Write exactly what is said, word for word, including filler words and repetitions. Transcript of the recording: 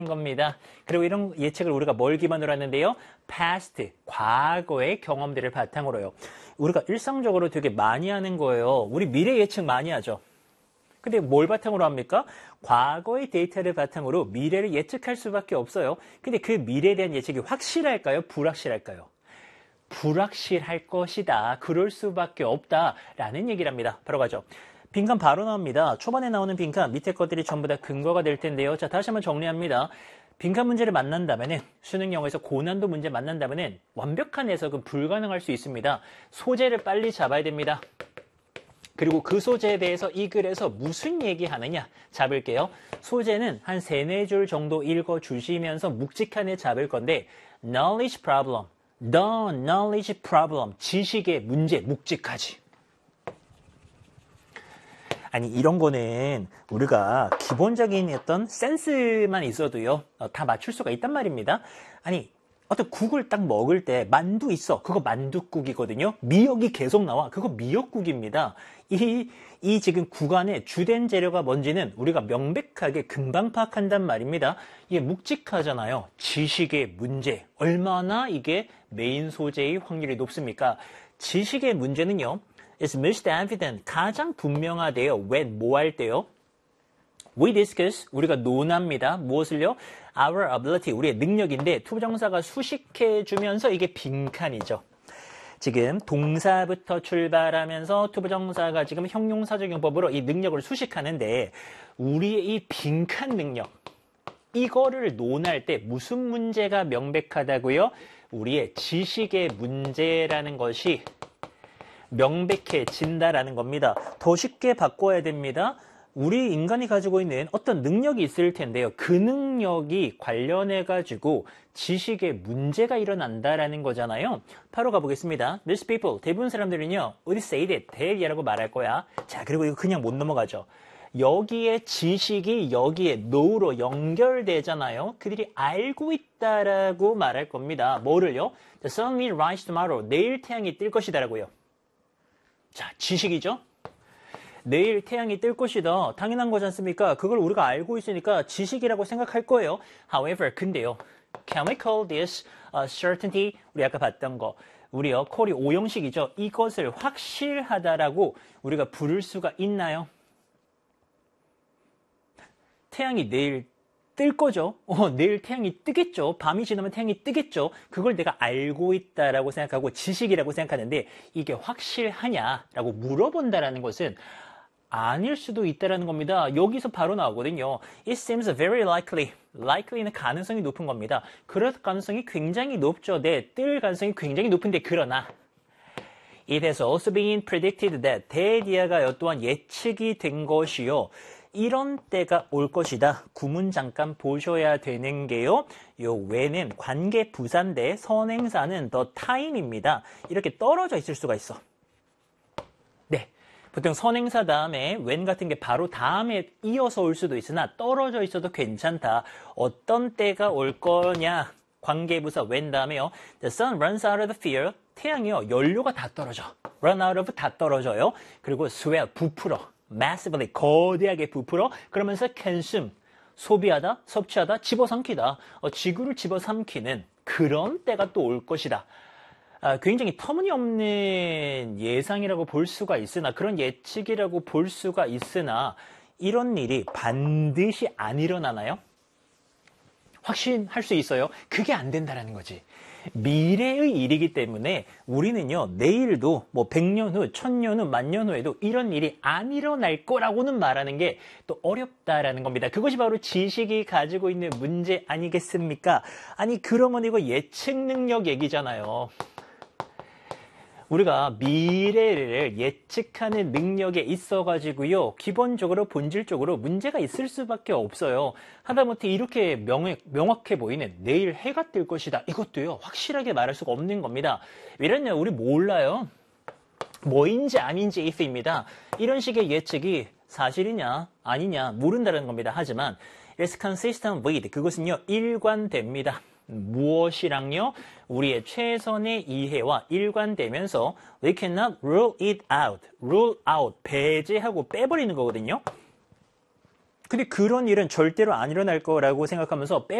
겁니다. 그리고 이런 예측을 우리가 뭘 기반으로 하는데요? past, 과거의 경험들을 바탕으로요. 우리가 일상적으로 되게 많이 하는 거예요. 우리 미래 예측 많이 하죠. 근데 뭘 바탕으로 합니까? 과거의 데이터를 바탕으로 미래를 예측할 수밖에 없어요. 근데 그 미래에 대한 예측이 확실할까요? 불확실할까요? 불확실할 것이다. 그럴 수밖에 없다라는 얘기를 합니다. 바로 가죠. 빈칸 바로 나옵니다. 초반에 나오는 빈칸, 밑에 것들이 전부 다 근거가 될 텐데요. 자, 다시 한번 정리합니다. 빈칸 문제를 만난다면은, 수능 영어에서 고난도 문제 만난다면은 완벽한 해석은 불가능할 수 있습니다. 소재를 빨리 잡아야 됩니다. 그리고 그 소재에 대해서 이 글에서 무슨 얘기하느냐 잡을게요. 소재는 한 세네 줄 정도 읽어주시면서 묵직하게 잡을 건데 knowledge problem, the knowledge problem, 지식의 문제, 묵직하지. 아니 이런 거는 우리가 기본적인 어떤 센스만 있어도요 다 맞출 수가 있단 말입니다. 아니 어떤 국을 딱 먹을 때 만두 있어. 그거 만두국이거든요. 미역이 계속 나와. 그거 미역국입니다. 이, 이 지금 국 안에 주된 재료가 뭔지는 우리가 명백하게 금방 파악한단 말입니다. 이게 묵직하잖아요. 지식의 문제. 얼마나 이게 메인 소재의 확률이 높습니까? 지식의 문제는요. It's most evident. 가장 분명하대요. when 뭐 할 때요? We discuss, 우리가 논합니다. 무엇을요? Our ability, 우리의 능력인데 투부정사가 수식해주면서 이게 빈칸이죠. 지금 동사부터 출발하면서 투부정사가 지금 형용사적용법으로 이 능력을 수식하는데 우리의 이 빈칸 능력, 이거를 논할 때 무슨 문제가 명백하다고요? 우리의 지식의 문제라는 것이 명백해진다라는 겁니다. 더 쉽게 바꿔야 됩니다. 우리 인간이 가지고 있는 어떤 능력이 있을 텐데요. 그 능력이 관련해가지고 지식에 문제가 일어난다라는 거잖아요. 바로 가보겠습니다. These people, 대부분 사람들은요. 어디 say that, that이라고 말할 거야. 자, 그리고 이거 그냥 못 넘어가죠. 여기에 지식이 여기에 know로 연결되잖아요. 그들이 알고 있다라고 말할 겁니다. 뭐를요? The sun will rise tomorrow. 내일 태양이 뜰 것이다라고요. 자, 지식이죠? 내일 태양이 뜰 것이다. 당연한 거지 않습니까? 그걸 우리가 알고 있으니까 지식이라고 생각할 거예요. However, 근데요. Can we call this a certainty? 우리 아까 봤던 거. 우리요, 콜이 오형식이죠. 이것을 확실하다라고 우리가 부를 수가 있나요? 태양이 내일 뜰 거죠. 어, 내일 태양이 뜨겠죠. 밤이 지나면 태양이 뜨겠죠. 그걸 내가 알고 있다라고 생각하고 지식이라고 생각하는데 이게 확실하냐라고 물어본다라는 것은 아닐 수도 있다라는 겁니다. 여기서 바로 나오거든요. It seems very likely. likely는 가능성이 높은 겁니다. 그럴 가능성이 굉장히 높죠. 네, 뜰 가능성이 굉장히 높은데 그러나 It has also been predicted that 대디아가 또한 예측이 된 것이요. 이런 때가 올 것이다. 구문 잠깐 보셔야 되는 게요. 요 when은 관계 부사인데 선행사는 the time입니다. 이렇게 떨어져 있을 수가 있어. 네. 보통 선행사 다음에 when 같은 게 바로 다음에 이어서 올 수도 있으나 떨어져 있어도 괜찮다. 어떤 때가 올 거냐? 관계부사 when 다음에요. The sun runs out of the field. 태양이요. 연료가 다 떨어져. run out of 다 떨어져요. 그리고 swell, 부풀어. massively, 거대하게 부풀어. 그러면서 consume, 소비하다, 섭취하다, 집어삼키다. 어, 지구를 집어삼키는 그런 때가 또 올 것이다. 아, 굉장히 터무니없는 예상이라고 볼 수가 있으나 그런 예측이라고 볼 수가 있으나 이런 일이 반드시 안 일어나나요? 확신할 수 있어요? 그게 안 된다라는 거지. 미래의 일이기 때문에 우리는요 내일도 뭐 백 년 후, 천 년 후, 만 년 후에도 이런 일이 안 일어날 거라고는 말하는 게 또 어렵다라는 겁니다. 그것이 바로 지식이 가지고 있는 문제 아니겠습니까? 아니 그러면 이거 예측 능력 얘기잖아요. 우리가 미래를 예측하는 능력에 있어가지고요. 기본적으로 본질적으로 문제가 있을 수밖에 없어요. 하다못해 이렇게 명확, 명확해 보이는 내일 해가 뜰 것이다. 이것도요. 확실하게 말할 수가 없는 겁니다. 왜냐면 우리 몰라요. 뭐인지 아닌지 if입니다. 이런 식의 예측이 사실이냐 아니냐 모른다는 겁니다. 하지만 it's consistent with 그것은요. 일관됩니다. 무엇이랑요? 우리의 최선의 이해와 일관되면서 we cannot rule it out. rule out, 배제하고 빼버리는 거거든요. 근데 그런 일은 절대로 안 일어날 거라고 생각하면서